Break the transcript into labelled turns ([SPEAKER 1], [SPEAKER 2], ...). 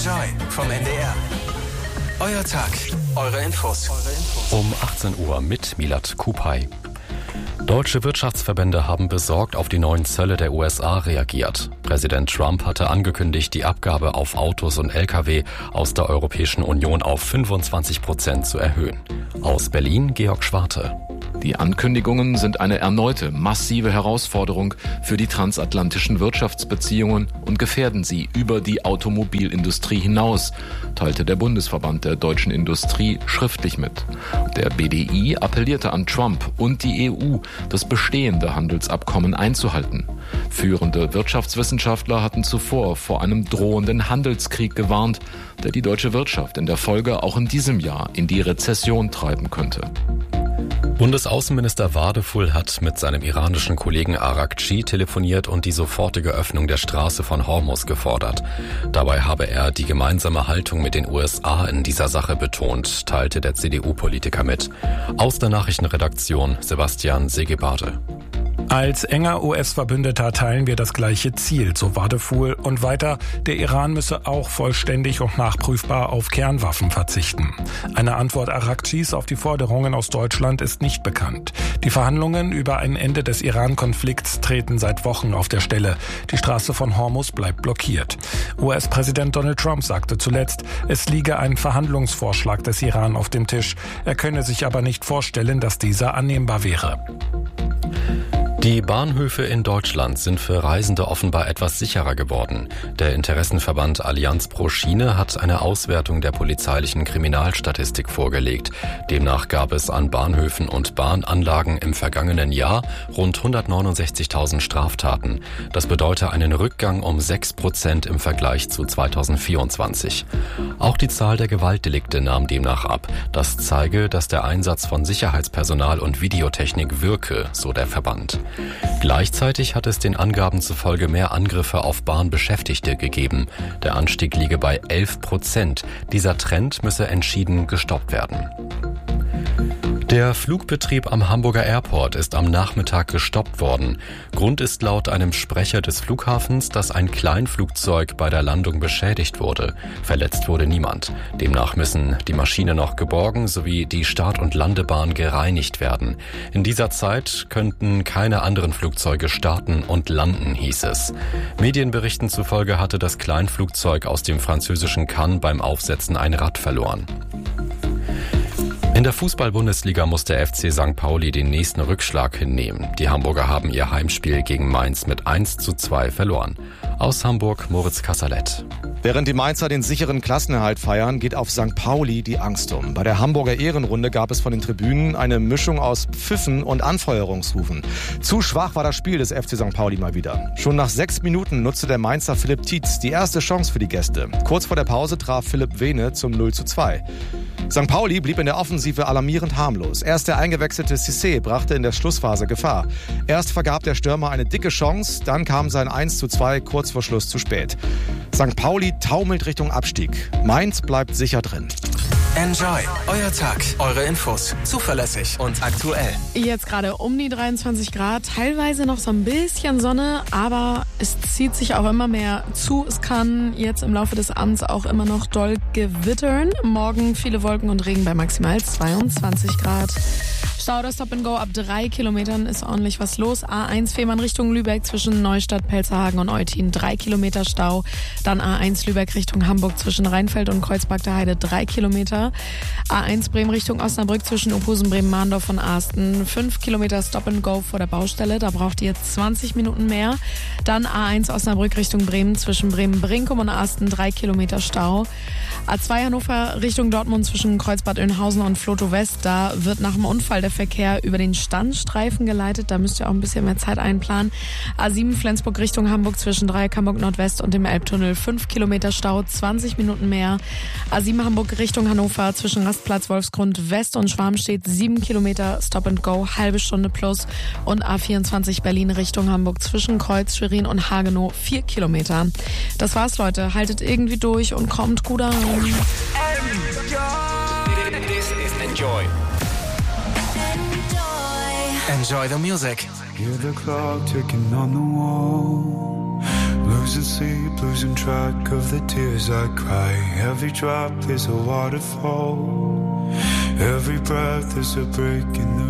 [SPEAKER 1] Enjoy vom NDR. Euer Tag, eure Infos.
[SPEAKER 2] Um 18 Uhr mit Milad Kupay. Deutsche Wirtschaftsverbände haben besorgt auf die neuen Zölle der USA reagiert. Präsident Trump hatte angekündigt, die Abgabe auf Autos und Lkw aus der Europäischen Union auf 25% zu erhöhen. Aus Berlin Georg Schwarte.
[SPEAKER 3] Die Ankündigungen sind eine erneute massive Herausforderung für die transatlantischen Wirtschaftsbeziehungen und gefährden sie über die Automobilindustrie hinaus, teilte der Bundesverband der deutschen Industrie schriftlich mit. Der BDI appellierte an Trump und die EU, das bestehende Handelsabkommen einzuhalten. Führende Wirtschaftswissenschaftler hatten zuvor vor einem drohenden Handelskrieg gewarnt, der die deutsche Wirtschaft in der Folge auch in diesem Jahr in die Rezession treiben könnte.
[SPEAKER 2] Bundesaußenminister Wadefull hat mit seinem iranischen Kollegen Arakci telefoniert und die sofortige Öffnung der Straße von Hormuz gefordert. Dabei habe er die gemeinsame Haltung mit den USA in dieser Sache betont, teilte der CDU-Politiker mit. Aus der Nachrichtenredaktion Sebastian Segebade.
[SPEAKER 4] Als enger US-Verbündeter teilen wir das gleiche Ziel, so Wadefull. Und weiter, der Iran müsse auch vollständig und nachprüfbar auf Kernwaffen verzichten. Eine Antwort Arakcis auf die Forderungen aus Deutschland ist nicht bekannt. Die Verhandlungen über ein Ende des Iran-Konflikts treten seit Wochen auf der Stelle. Die Straße von Hormuz bleibt blockiert. US-Präsident Donald Trump sagte zuletzt, es liege ein Verhandlungsvorschlag des Iran auf dem Tisch. Er könne sich aber nicht vorstellen, dass dieser annehmbar wäre.
[SPEAKER 2] Die Bahnhöfe in Deutschland sind für Reisende offenbar etwas sicherer geworden. Der Interessenverband Allianz pro Schiene hat eine Auswertung der polizeilichen Kriminalstatistik vorgelegt. Demnach gab es an Bahnhöfen und Bahnanlagen im vergangenen Jahr rund 169.000 Straftaten. Das bedeutet einen Rückgang um 6% im Vergleich zu 2024. Auch die Zahl der Gewaltdelikte nahm demnach ab. Das zeige, dass der Einsatz von Sicherheitspersonal und Videotechnik wirke, so der Verband. Gleichzeitig hat es den Angaben zufolge mehr Angriffe auf Bahnbeschäftigte gegeben. Der Anstieg liege bei 11%. Dieser Trend müsse entschieden gestoppt werden. Der Flugbetrieb am Hamburger Airport ist am Nachmittag gestoppt worden. Grund ist laut einem Sprecher des Flughafens, dass ein Kleinflugzeug bei der Landung beschädigt wurde. Verletzt wurde niemand. Demnach müssen die Maschine noch geborgen sowie die Start- und Landebahn gereinigt werden. In dieser Zeit könnten keine anderen Flugzeuge starten und landen, hieß es. Medienberichten zufolge hatte das Kleinflugzeug aus dem französischen Cannes beim Aufsetzen ein Rad verloren. In der Fußball-Bundesliga muss der FC St. Pauli den nächsten Rückschlag hinnehmen. Die Hamburger haben ihr Heimspiel gegen Mainz mit 1:2 verloren. Aus Hamburg Moritz Kasserlet.
[SPEAKER 5] Während die Mainzer den sicheren Klassenerhalt feiern, geht auf St. Pauli die Angst um. Bei der Hamburger Ehrenrunde gab es von den Tribünen eine Mischung aus Pfiffen und Anfeuerungsrufen. Zu schwach war das Spiel des FC St. Pauli mal wieder. Schon nach 6 Minuten nutzte der Mainzer Philipp Tietz die erste Chance für die Gäste. Kurz vor der Pause traf Philipp Vene zum 0:2. St. Pauli blieb in der Offensive alarmierend harmlos. Erst der eingewechselte Cissé brachte in der Schlussphase Gefahr. Erst vergab der Stürmer eine dicke Chance, dann kam sein 1:2 kurz vor Schluss zu spät. St. Pauli taumelt Richtung Abstieg. Mainz bleibt sicher drin.
[SPEAKER 1] Enjoy, euer Tag, eure Infos, zuverlässig und aktuell.
[SPEAKER 6] Jetzt gerade um die 23 Grad, teilweise noch so ein bisschen Sonne, aber es zieht sich auch immer mehr zu. Es kann jetzt im Laufe des Abends auch immer noch doll gewittern. Morgen viele Wolken und Regen bei maximal 22 Grad. Stau oder Stop and Go ab 3 Kilometern ist ordentlich was los. A1 Fehmarn Richtung Lübeck zwischen Neustadt, Pelzerhagen und Eutin 3 Kilometer Stau. Dann A1 Lübeck Richtung Hamburg zwischen Rheinfeld und Kreuzberg der Heide 3 Kilometer. A1 Bremen Richtung Osnabrück zwischen Opusen, Bremen-Mahndorf und Asten 5 Kilometer Stop and Go vor der Baustelle. Da braucht ihr 20 Minuten mehr. Dann A1 Osnabrück Richtung Bremen zwischen Bremen-Brinkum und Asten 3 Kilometer Stau. A2 Hannover Richtung Dortmund zwischen Kreuzbad Oeynhausen und Flotow West. Da wird nach dem Unfall der Verkehr über den Standstreifen geleitet. Da müsst ihr auch ein bisschen mehr Zeit einplanen. A7 Flensburg Richtung Hamburg zwischen Dreieck Hamburg Nordwest und dem Elbtunnel 5 Kilometer Stau, 20 Minuten mehr. A7 Hamburg Richtung Hannover zwischen Rastplatz Wolfsgrund West und Schwarmstedt 7 Kilometer Stop and Go, halbe Stunde plus. Und A24 Berlin Richtung Hamburg zwischen Kreuz, Schwerin und Hagenow 4 Kilometer. Das war's, Leute. Haltet irgendwie durch und kommt gut an.
[SPEAKER 1] This is Enjoy. Enjoy the music.
[SPEAKER 7] Hear the clock ticking on the wall. Losing sleep, losing track of the tears I cry. Every drop is a waterfall. Every breath is a break in the